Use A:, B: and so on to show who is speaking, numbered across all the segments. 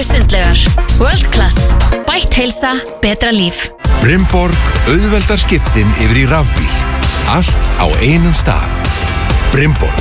A: Sundlaugar. World Class. Bætt heilsa, betra líf.
B: Brimborg auðveldar skiptin yfir í rafbíl. Allt á einum stað. Brimborg.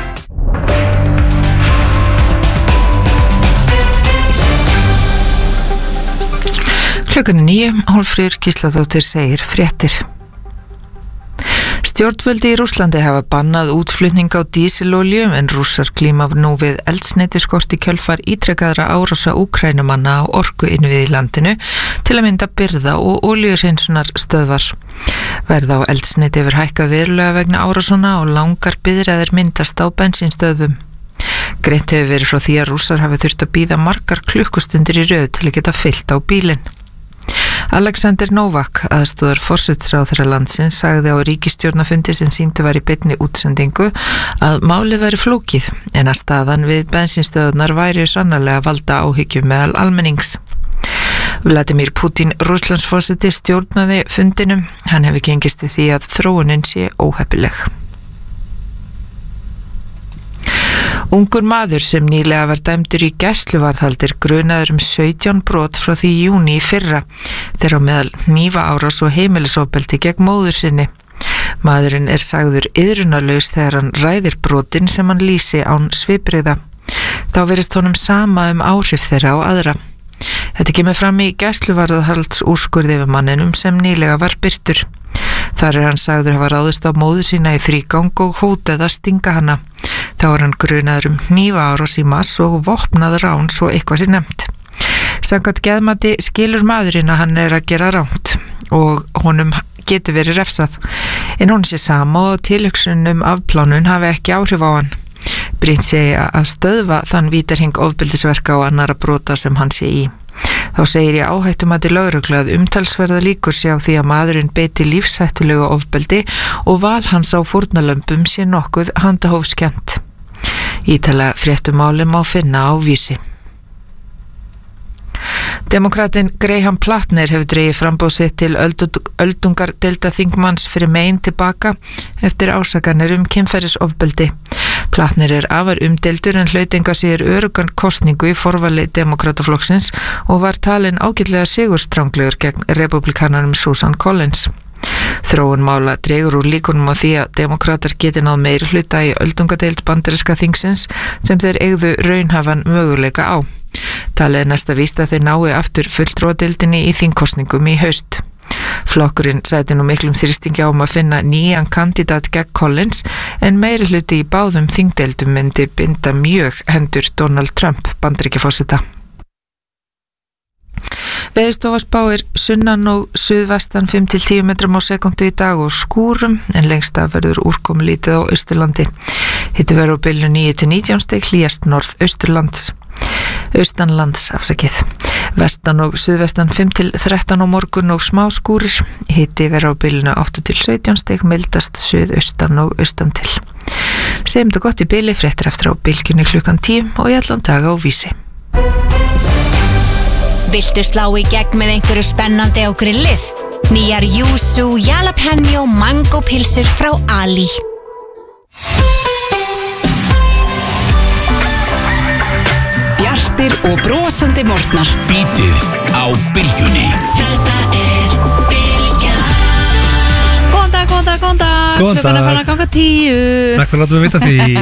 C: Klukkan 9, Hólmfríður Gísladóttir segir fréttir. Stjórnvöldi í Rússlandi hafa bannað útflutning á dísilolíu en Rússar glíma nú við eldsneytisskort í kjölfar ítrekkaðra árása Úkraínumanna á orkuinnviði í landinu til að mynda birgða og olíuhreinsunar stöðvar. Verð á eldsneyti hefur hækkað verulega vegna árásana og langar biðraðir myndast á bensínstöðvum. Greint hefur verið frá því að Rússar hafi þurft að bíða margar klukkustundir í röð til að geta fyllt á bílinn. Alexander Novak, aðstoðar forsætisráðherra landsins, sagði á ríkisstjórnarfundi sem sýndu var í beinni útsendingu að málið væri flókið en að staðan við bensínstöðunar væri sannarlega valda áhyggjum meðal almennings. Vladimir Putin, Rússlandsforseti, stjórnaði fundinum. Hann hefur gengist við því að þróunin sé óheppileg. Ungur maður sem nýlega var dæmdur í gæsluvarðhaldir grunaður 17 brot frá því júní í fyrra, þeirra á meðal hnífaárás og heimilisofbeldi gegn móður sinni. Maðurinn er sagður iðrunarlaus þegar hann ræðir brotin sem hann lýsi án svipbrigða. Þá virðist honum sama áhrif þeirra á aðra. Þetta kemur fram í gæsluvarðhaldsúrskurði yfir manninum sem nýlega var birtur. Þar er hann sagður hafa ráðist á móður sína í þrígang og hótað að stinga hana. Þá er hann grunaður hnífaárás í mars og vopnað rán svo eitthvað sé nefnt. Samkvæmt geðmati skilur maðurinn að hann er að gera ránt og honum getur verið refsað. En hún sé sama og tilhugsun afplánun hafi ekki áhrif á hann. Brýnt segja að stöðva þann vítarhing ofbeldisverka og annara brota sem hann sé í. Þá segir í áhættumati lögreglu að umtalsverða líkur sé á því að maðurinn beiti lífshættulegu ofbeldi og val hans á fórnarlömbum sé nokkuð handahófskennt. Ítarlega fréttumáli má finna á Vísi. Demokratinn Graham Platner hefur dregið framboð sitt til öldungardeilda þingmanns fyrir Maine tilbaka eftir ásakanir kynferðisofbeldi. Platner er afar umdeildur en hlaut engu að síður öruggan kosningu í forvali demokrataflokksins og var talinn ágætlega sigurstranglegur gegn republikananum Susan Collins. Þróun mála dregur úr líkunum á því að demokratar geti náð meiri hluta í öldungadeild bandaríska þingsins sem þeir eigðu raunhafan möguleika á. Talið er næsta víst að þeir nái aftur fulltrúadeildinni í þingkosningum í haust. Flokkurinn sæti nú miklum þrýstingi á að finna nýjan kandidat gegn Collins en meiri hluti í báðum þingdeildum myndi binda mjög hendur Donald Trump Bandaríkjaforseta. Veðurstofa spáir sunnan og suðvestan 5-10 metrum á sekundu í dag og skúrum en lengst af verður úrkomulítið á Austurlandi. Hiti verður á bilinu 9-19 stig, hlýjast norðausturlands. Austanlands, vestan og suðvestan 5-13 á morgun og smá skúrir. Hiti verður á bilinu 8-17 stig, mildast suðaustan og austan til. Segjum þetta gott í bili, fréttir eftir á bylgjunni klukkan 10 og í allan dag á Vísi.
A: Viltu slá í gegn með einhverju spennandi á grillið? Nýjar Yuzu Jalapeno Mango pilsur frá Ali. Bjartir og brosandi morgnar.
B: Bítið á bylgjunni.
A: Þetta er Bylgjan.
D: Góðan dag. Klukkan er bara að ganga 10.
E: Takk fyrir að láta mig vita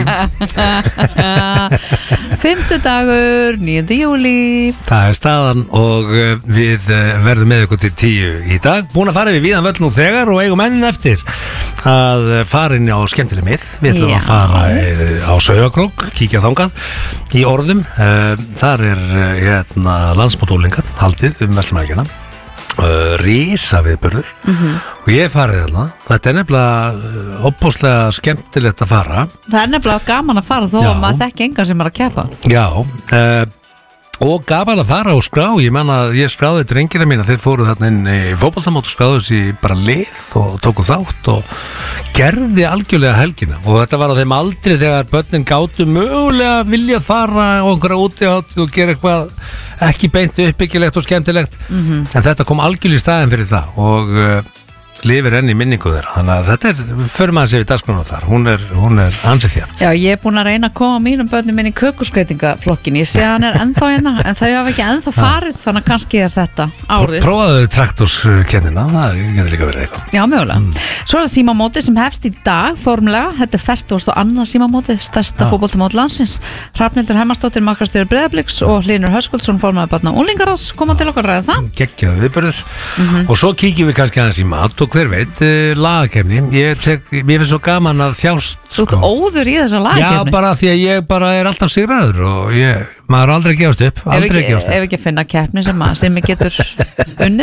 E: því.
D: 5. dagur, 9. júlí.
E: Það er staðan og við verðum með ykkur til 10 í dag. Búin að fara við víðan völl nú þegar og eigum enn eftir að fara inn á skemmtileg mið. Við ætlum að fara á Sauðárkrók, kíkja þangað í orðum. Þar er landsmótúlingar haldið Vestlumhelgina. Rísa viðburður og ég farið þarna. Þetta er nefnilega óbúslega skemmtilegt að fara.
D: Það er nefnilega gaman að fara þó að maður þekki engan sem er að keppa.
E: Já, og gaman að fara og skrá. Ég menna að ég skráði drengina mína, þeir fóru þarna inn í fótboltamót og skráðu þessi bara lið og tóku þátt og gerði algjörlega helgina. Og þetta var á þeim aldri þegar börnin gátu mögulega vilja fara á einhverja útihátt og gera eitthvað ekki beint uppbyggilegt og skemmtilegt en þetta kom algjörlega í staðinn fyrir það og lifir enn í minningu þeirra. Þannig að þetta förum að sé við dagskrána þar. Hún er ansið þjátt.
D: Já, ég er búin að reyna að koma mínum börnum inn í kökuskreitingaflokkin. Ég sé að hann er ennþá hérna, en þau hafa ekki ennþá farið, þannig að kannski er þetta árið.
E: Prófaðu traktorskennina, það getur líka verið eitthvað.
D: Já, mögulega. Svo er það símamótið sem hefst í dag, formlega. Þetta er 42. símamótið, stærsta fótboltamót landsins. Hrafnhildur Hemmarsdóttir, markastjóri Breiðabliks og Hlynur Höskuldsson, formaður barna og unglingaráðs, koma til okkar að ræða það.
E: Geggjaður viðburður. Og svo kíkjum við kannski aðeins í mat og hver veit, lagakefni. Mér finnst svo gaman að þjást.
D: Þú ert óður í þessa lagakefni?
E: Já, bara því að ég bara er alltaf sigraður og maður aldrei gefast upp. Aldrei gefast upp.
D: Ef ekki finna keppni sem getur unnið